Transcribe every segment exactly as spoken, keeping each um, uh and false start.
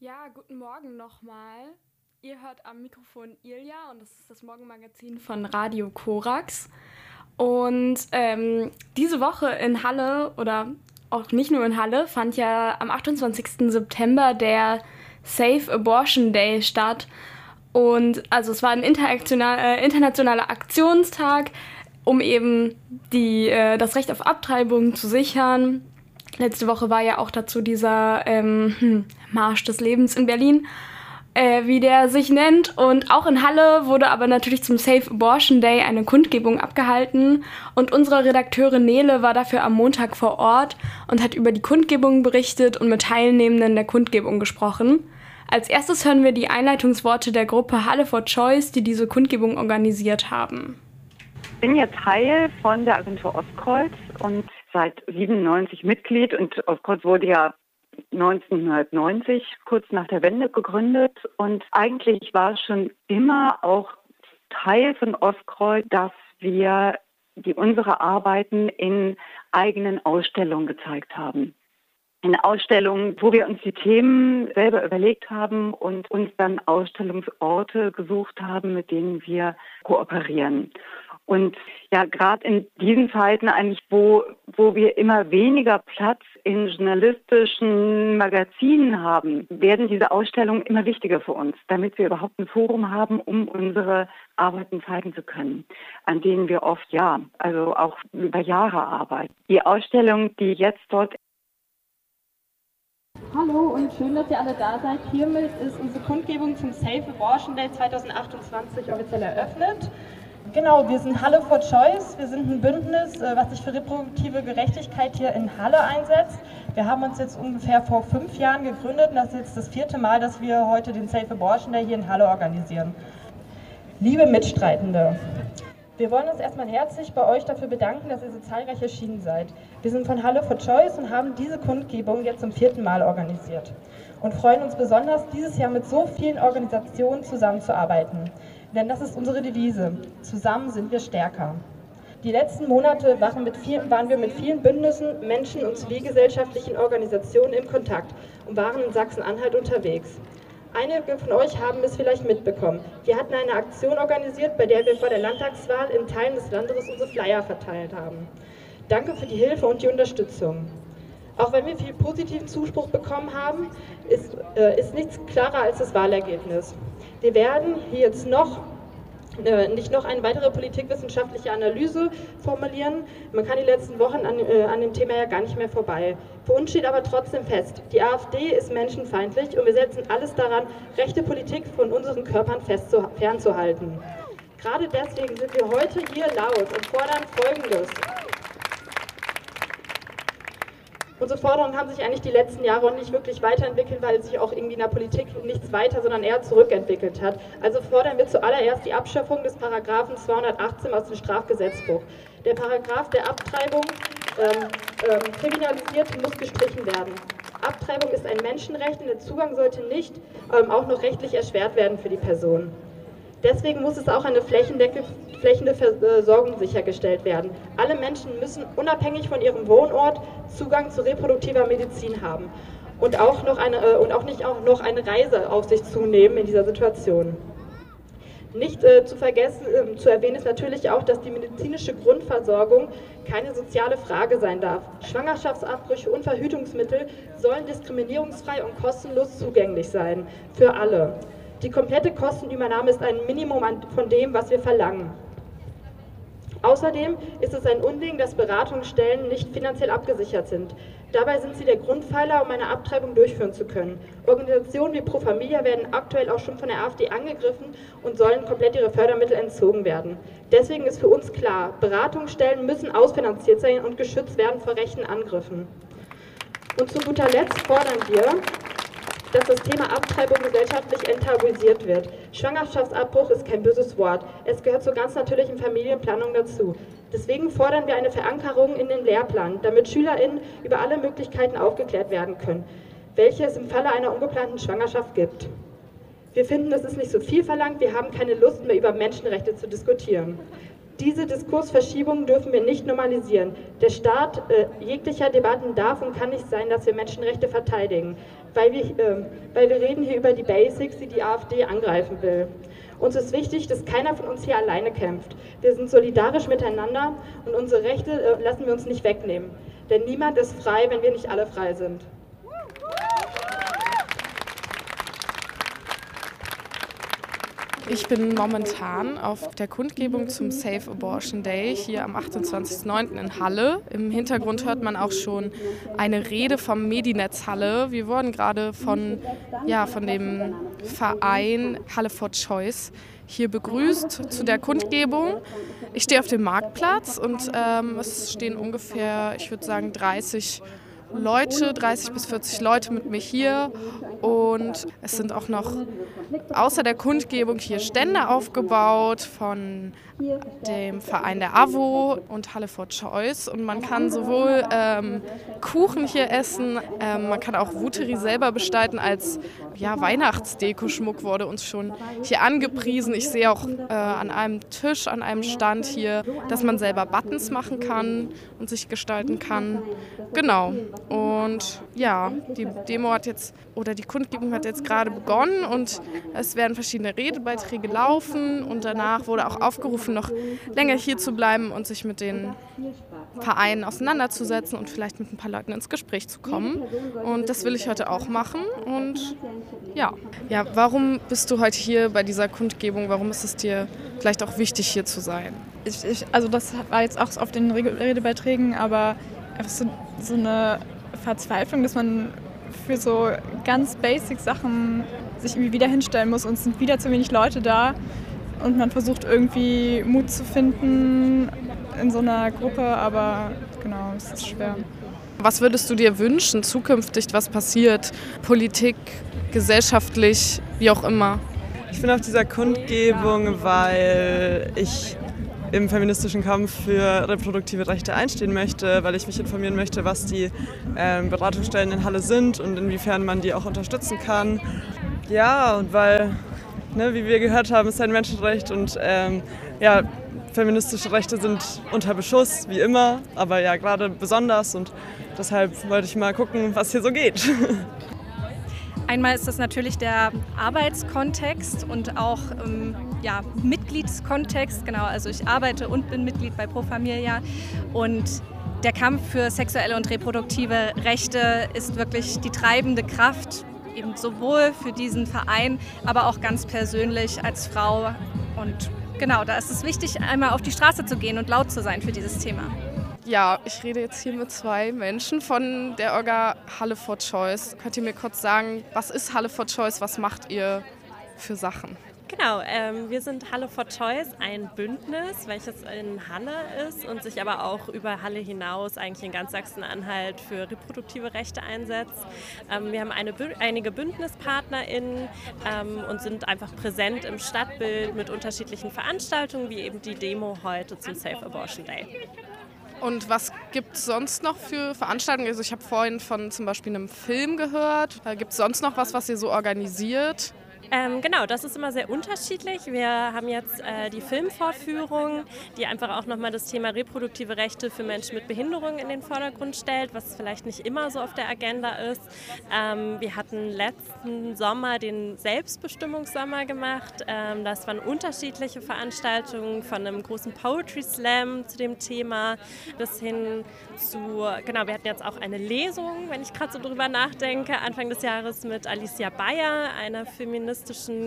Ja, guten Morgen nochmal. Ihr hört am Mikrofon Ilja und das ist das Morgenmagazin von Radio Korax. Und ähm, diese Woche in Halle, oder auch nicht nur in Halle, fand ja am achtundzwanzigsten September der Safe Abortion Day statt. Und also es war ein internationaler, äh, internationaler Aktionstag, um eben die, äh, das Recht auf Abtreibung zu sichern. Letzte Woche war ja auch dazu dieser ähm, Marsch des Lebens in Berlin, äh, wie der sich nennt. Und auch in Halle wurde aber natürlich zum Safe Abortion Day eine Kundgebung abgehalten. Und unsere Redakteurin Nele war dafür am Montag vor Ort und hat über die Kundgebung berichtet und mit Teilnehmenden der Kundgebung gesprochen. Als erstes hören wir die Einleitungsworte der Gruppe Halle for Choice, die diese Kundgebung organisiert haben. Ich bin ja Teil von der Agentur Ostkreuz und seit siebenundneunzig Mitglied, und Ostkreuz wurde ja neunzehnhundertneunzig, kurz nach der Wende, gegründet, und eigentlich war es schon immer auch Teil von Ostkreuz, dass wir die unsere Arbeiten in eigenen Ausstellungen gezeigt haben. In Ausstellungen, wo wir uns die Themen selber überlegt haben und uns dann Ausstellungsorte gesucht haben, mit denen wir kooperieren. Und ja, gerade in diesen Zeiten eigentlich, wo, wo wir immer weniger Platz in journalistischen Magazinen haben, werden diese Ausstellungen immer wichtiger für uns, damit wir überhaupt ein Forum haben, um unsere Arbeiten zeigen zu können, an denen wir oft, ja, also auch über Jahre arbeiten. Die Ausstellung, die jetzt dort... Hallo und schön, dass ihr alle da seid. Hiermit ist unsere Kundgebung zum Safe Abortion Day zweitausendachtundzwanzig offiziell eröffnet. Genau, wir sind Halle for Choice. Wir sind ein Bündnis, was sich für reproduktive Gerechtigkeit hier in Halle einsetzt. Wir haben uns jetzt ungefähr vor fünf Jahren gegründet und das ist jetzt das vierte Mal, dass wir heute den Safe Abortion Day hier in Halle organisieren. Liebe Mitstreitende, wir wollen uns erstmal herzlich bei euch dafür bedanken, dass ihr so zahlreich erschienen seid. Wir sind von Halle for Choice und haben diese Kundgebung jetzt zum vierten Mal organisiert und freuen uns besonders, dieses Jahr mit so vielen Organisationen zusammenzuarbeiten. Denn das ist unsere Devise. Zusammen sind wir stärker. Die letzten Monate waren, mit viel, waren wir mit vielen Bündnissen, Menschen und zivilgesellschaftlichen Organisationen in Kontakt und waren in Sachsen-Anhalt unterwegs. Einige von euch haben es vielleicht mitbekommen. Wir hatten eine Aktion organisiert, bei der wir vor der Landtagswahl in Teilen des Landes unsere Flyer verteilt haben. Danke für die Hilfe und die Unterstützung. Auch wenn wir viel positiven Zuspruch bekommen haben, ist, äh, ist nichts klarer als das Wahlergebnis. Wir werden hier jetzt noch äh, nicht noch eine weitere politikwissenschaftliche Analyse formulieren. Man kann die letzten Wochen an, äh, an dem Thema ja gar nicht mehr vorbei. Für uns steht aber trotzdem fest, die AfD ist menschenfeindlich und wir setzen alles daran, rechte Politik von unseren Körpern fernzuhalten. Gerade deswegen sind wir heute hier laut und fordern Folgendes. Unsere Forderungen haben sich eigentlich die letzten Jahre nicht wirklich weiterentwickelt, weil sich auch irgendwie in der Politik nichts weiter, sondern eher zurückentwickelt hat. Also fordern wir zuallererst die Abschaffung des Paragraphen zweihundertachtzehn aus dem Strafgesetzbuch. Der Paragraph der Abtreibung ähm, ähm, kriminalisiert muss gestrichen werden. Abtreibung ist ein Menschenrecht und der Zugang sollte nicht ähm, auch noch rechtlich erschwert werden für die Person. Deswegen muss es auch eine flächendeckende Versorgung sichergestellt werden. Alle Menschen müssen unabhängig von ihrem Wohnort Zugang zu reproduktiver Medizin haben und auch, noch eine, und auch nicht auch noch eine Reise auf sich zunehmen in dieser Situation. Nicht äh, zu vergessen, äh, zu erwähnen ist natürlich auch, dass die medizinische Grundversorgung keine soziale Frage sein darf. Schwangerschaftsabbrüche und Verhütungsmittel sollen diskriminierungsfrei und kostenlos zugänglich sein für alle. Die komplette Kostenübernahme ist ein Minimum von dem, was wir verlangen. Außerdem ist es ein Unding, dass Beratungsstellen nicht finanziell abgesichert sind. Dabei sind sie der Grundpfeiler, um eine Abtreibung durchführen zu können. Organisationen wie Pro Familia werden aktuell auch schon von der AfD angegriffen und sollen komplett ihre Fördermittel entzogen werden. Deswegen ist für uns klar, Beratungsstellen müssen ausfinanziert sein und geschützt werden vor rechten Angriffen. Und zu guter Letzt fordern wir, dass das Thema Abtreibung gesellschaftlich enttabuisiert wird. Schwangerschaftsabbruch ist kein böses Wort. Es gehört zur ganz natürlichen Familienplanung dazu. Deswegen fordern wir eine Verankerung in den Lehrplan, damit SchülerInnen über alle Möglichkeiten aufgeklärt werden können, welche es im Falle einer ungeplanten Schwangerschaft gibt. Wir finden, das ist nicht so viel verlangt, wir haben keine Lust mehr über Menschenrechte zu diskutieren. Diese Diskursverschiebung dürfen wir nicht normalisieren. Der Start äh, jeglicher Debatten darf und kann nicht sein, dass wir Menschenrechte verteidigen, weil wir, äh, weil wir reden hier über die Basics, die die AfD angreifen will. Uns ist wichtig, dass keiner von uns hier alleine kämpft. Wir sind solidarisch miteinander und unsere Rechte äh, lassen wir uns nicht wegnehmen. Denn niemand ist frei, wenn wir nicht alle frei sind. Ich bin momentan auf der Kundgebung zum Safe Abortion Day hier am achtundzwanzigsten neunten in Halle. Im Hintergrund hört man auch schon eine Rede vom Medinetz Halle. Wir wurden gerade von, ja, von dem Verein Halle for Choice hier begrüßt zu der Kundgebung. Ich stehe auf dem Marktplatz und ähm, es stehen ungefähr, ich würde sagen, dreißig Leute, dreißig bis vierzig Leute mit mir hier und es sind auch noch außer der Kundgebung hier Stände aufgebaut von dem Verein der A W O und Halle for Choice und man kann sowohl ähm, Kuchen hier essen, ähm, man kann auch Wuteri selber bestreiten als ja, Weihnachtsdekoschmuck wurde uns schon hier angepriesen. Ich sehe auch äh, an einem Tisch, an einem Stand hier, dass man selber Buttons machen kann und sich gestalten kann. Genau. Und ja, die Demo hat jetzt, oder die Kundgebung hat jetzt gerade begonnen und es werden verschiedene Redebeiträge laufen und danach wurde auch aufgerufen, noch länger hier zu bleiben und sich mit den Vereinen auseinanderzusetzen und vielleicht mit ein paar Leuten ins Gespräch zu kommen. Und das will ich heute auch machen und ja. Ja, warum bist du heute hier bei dieser Kundgebung? Warum ist es dir vielleicht auch wichtig, hier zu sein? Ich, ich, also das war jetzt auch auf den Redebeiträgen, aber einfach so, so eine Verzweiflung, dass man für so ganz basic Sachen sich irgendwie wieder hinstellen muss und es sind wieder zu wenig Leute da und man versucht irgendwie Mut zu finden in so einer Gruppe, aber genau, es ist schwer. Was würdest du dir wünschen, zukünftig, was passiert? Politik, gesellschaftlich, wie auch immer? Ich bin auf dieser Kundgebung, weil ich im feministischen Kampf für reproduktive Rechte einstehen möchte, weil ich mich informieren möchte, was die ähm, Beratungsstellen in Halle sind und inwiefern man die auch unterstützen kann. Ja, und weil, ne, wie wir gehört haben, ist ein Menschenrecht und ähm, ja, feministische Rechte sind unter Beschuss, wie immer, aber ja, gerade besonders und deshalb wollte ich mal gucken, was hier so geht. Einmal ist das natürlich der Arbeitskontext und auch ähm, ja, Mitgliedskontext. Genau, also ich arbeite und bin Mitglied bei Pro Familia und der Kampf für sexuelle und reproduktive Rechte ist wirklich die treibende Kraft, eben sowohl für diesen Verein, aber auch ganz persönlich als Frau. Und genau, da ist es wichtig, einmal auf die Straße zu gehen und laut zu sein für dieses Thema. Ja, ich rede jetzt hier mit zwei Menschen von der Orga Halle for Choice. Könnt ihr mir kurz sagen, was ist Halle for Choice, was macht ihr für Sachen? Genau, ähm, wir sind Halle for Choice, ein Bündnis, welches in Halle ist und sich aber auch über Halle hinaus eigentlich in ganz Sachsen-Anhalt für reproduktive Rechte einsetzt. Ähm, wir haben eine, einige BündnispartnerInnen ähm, und sind einfach präsent im Stadtbild mit unterschiedlichen Veranstaltungen, wie eben die Demo heute zum Safe Abortion Day. Und was gibt es sonst noch für Veranstaltungen? Also ich habe vorhin von zum Beispiel einem Film gehört. Gibt es sonst noch was, was ihr so organisiert? Ähm, genau, das ist immer sehr unterschiedlich. Wir haben jetzt äh, die Filmvorführung, die einfach auch nochmal das Thema reproduktive Rechte für Menschen mit Behinderung in den Vordergrund stellt, was vielleicht nicht immer so auf der Agenda ist. Ähm, wir hatten letzten Sommer den Selbstbestimmungssommer gemacht. Ähm, das waren unterschiedliche Veranstaltungen von einem großen Poetry Slam zu dem Thema bis hin zu, genau, wir hatten jetzt auch eine Lesung, wenn ich gerade so drüber nachdenke, Anfang des Jahres mit Alicia Bayer, einer Feministin,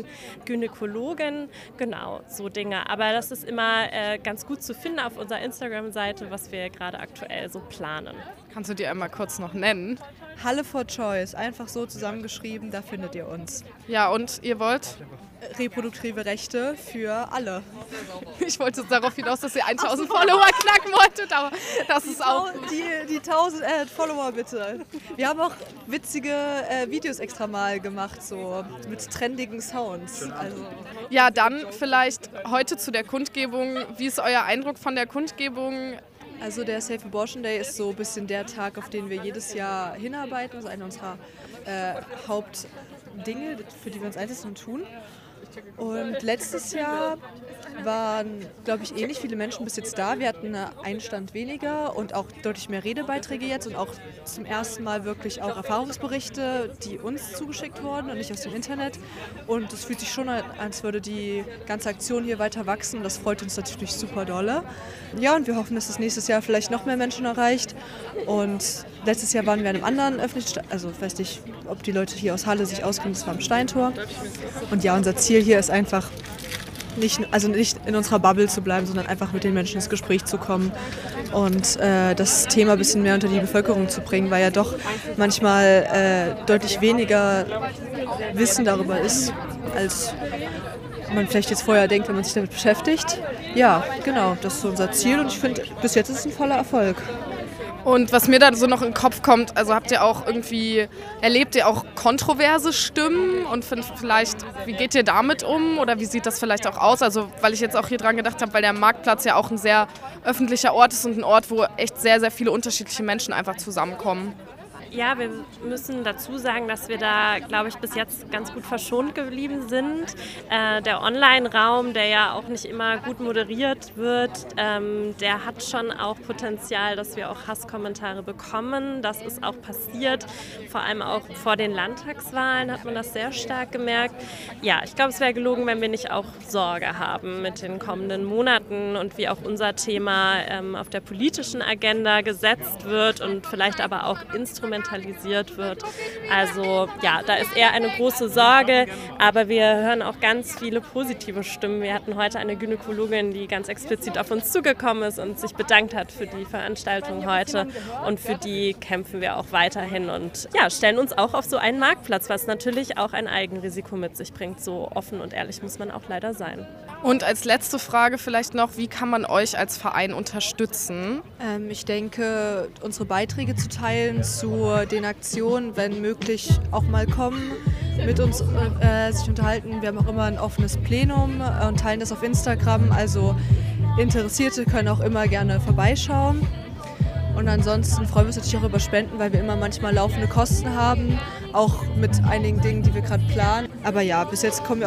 Gynäkologin, genau, so Dinge. Aber das ist immer äh, ganz gut zu finden auf unserer Instagram-Seite, was wir gerade aktuell so planen. Kannst du dir einmal kurz noch nennen? Halle for Choice, einfach so zusammengeschrieben, da findet ihr uns. Ja, und ihr wollt? Reproduktive Rechte für alle. Ich wollte darauf hinaus, dass ihr tausend Follower knacken wolltet, aber das ist auch... Die, die tausend äh, Follower bitte. Wir haben auch witzige äh, Videos extra mal gemacht, so mit trendigen Sounds. Also. Ja, dann vielleicht heute zu der Kundgebung. Wie ist euer Eindruck von der Kundgebung? Also der Safe Abortion Day ist so ein bisschen der Tag, auf den wir jedes Jahr hinarbeiten. Das ist einer unserer äh, Hauptdinge, für die wir uns einsetzen und tun. Und letztes Jahr waren, glaube ich, ähnlich viele Menschen bis jetzt da. Wir hatten einen Stand weniger und auch deutlich mehr Redebeiträge jetzt und auch zum ersten Mal wirklich auch Erfahrungsberichte, die uns zugeschickt wurden und nicht aus dem Internet. Und es fühlt sich schon an, als würde die ganze Aktion hier weiter wachsen. Das freut uns natürlich super dolle. Ja, und wir hoffen, dass es nächstes Jahr vielleicht noch mehr Menschen erreicht. Und letztes Jahr waren wir an einem anderen öffentlichen Stand, also ich weiß nicht, ob die Leute hier aus Halle sich auskennen, das war am Steintor. Und ja, unser Ziel hier ist einfach, Nicht, also nicht in unserer Bubble zu bleiben, sondern einfach mit den Menschen ins Gespräch zu kommen und äh, das Thema ein bisschen mehr unter die Bevölkerung zu bringen, weil ja doch manchmal äh, deutlich weniger Wissen darüber ist, als man vielleicht jetzt vorher denkt, wenn man sich damit beschäftigt. Ja, genau, das ist so unser Ziel und ich finde, bis jetzt ist es ein voller Erfolg. Und was mir da so noch in den Kopf kommt, also habt ihr auch irgendwie, erlebt ihr auch kontroverse Stimmen und vielleicht, wie geht ihr damit um oder wie sieht das vielleicht auch aus? Also weil ich jetzt auch hier dran gedacht habe, weil der Marktplatz ja auch ein sehr öffentlicher Ort ist und ein Ort, wo echt sehr, sehr viele unterschiedliche Menschen einfach zusammenkommen. Ja, wir müssen dazu sagen, dass wir da, glaube ich, bis jetzt ganz gut verschont geblieben sind. Äh, der Online-Raum, der ja auch nicht immer gut moderiert wird, ähm, der hat schon auch Potenzial, dass wir auch Hasskommentare bekommen. Das ist auch passiert, vor allem auch vor den Landtagswahlen hat man das sehr stark gemerkt. Ja, ich glaube, es wäre gelogen, wenn wir nicht auch Sorge haben mit den kommenden Monaten und wie auch unser Thema ähm, auf der politischen Agenda gesetzt wird und vielleicht aber auch instrumentalisiert wird. Also ja, da ist eher eine große Sorge, aber wir hören auch ganz viele positive Stimmen. Wir hatten heute eine Gynäkologin, die ganz explizit auf uns zugekommen ist und sich bedankt hat für die Veranstaltung heute und für die kämpfen wir auch weiterhin und ja, stellen uns auch auf so einen Marktplatz, was natürlich auch ein Eigenrisiko mit sich bringt. So offen und ehrlich muss man auch leider sein. Und als letzte Frage vielleicht noch, wie kann man euch als Verein unterstützen? Ähm, ich denke, unsere Beiträge zu teilen zu den Aktionen, wenn möglich, auch mal kommen, mit uns äh, sich unterhalten. Wir haben auch immer ein offenes Plenum äh, und teilen das auf Instagram, also Interessierte können auch immer gerne vorbeischauen. Und ansonsten freuen wir uns natürlich auch über Spenden, weil wir immer manchmal laufende Kosten haben, auch mit einigen Dingen, die wir gerade planen. Aber ja, bis jetzt kommen wir